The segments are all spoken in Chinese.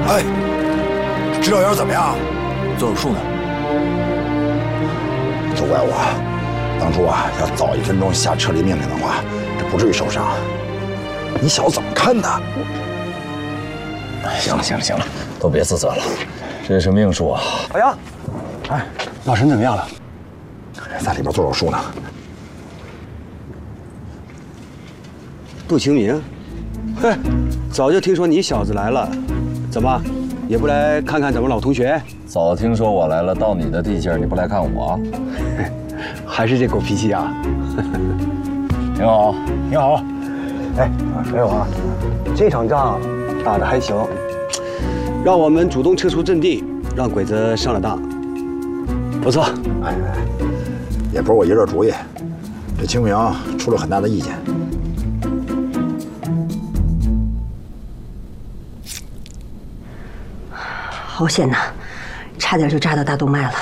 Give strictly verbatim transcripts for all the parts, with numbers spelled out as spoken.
哎，指导员怎么样？ 做手术呢。 都怪我，当初啊，要早一分钟下撤离命令的话，这不至于受伤。你小子怎么看的？ 行了行了行了，都别自责了，这是命数啊。 老杨，哎，老陈怎么样了？ 在里边做手术呢。 杜清明，嘿，早就听说你小子来了，怎么也不来看看咱们老同学？ 早听说我来了，到你的地界你不来看我？ 还是这狗脾气啊！ 挺好，挺好。 哎，没有啊，这场仗打得还行，让我们主动撤出阵地，让鬼子上了当，不错。 哎，也不是我一热主意，这清明出了很大的意见。 好险呐，差点就扎到大动脉了。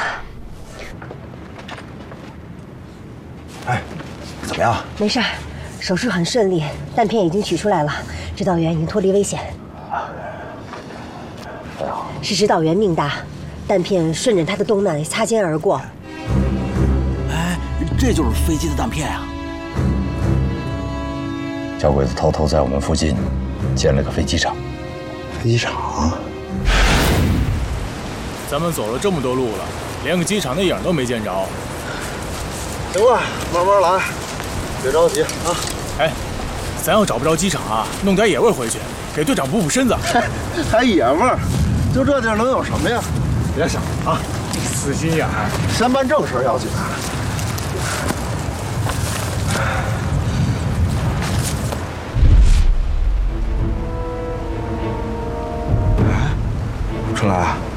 哎，怎么样？ 没事儿，手术很顺利，弹片已经取出来了，指导员已经脱离危险。是指导员命大，弹片顺着他的动脉擦肩而过。 哎，这就是飞机的弹片啊！ 小鬼子偷偷在我们附近建了个飞机场。 飞机场？ 咱们走了这么多路了，连个机场的影都没见着。 行了，慢慢来，别着急啊。 哎，咱要找不着机场啊，弄点野味回去，给队长补补身子。 还野味儿，就这地儿能有什么呀？ 别想了啊，死心眼儿， 先办正事要紧。 春来。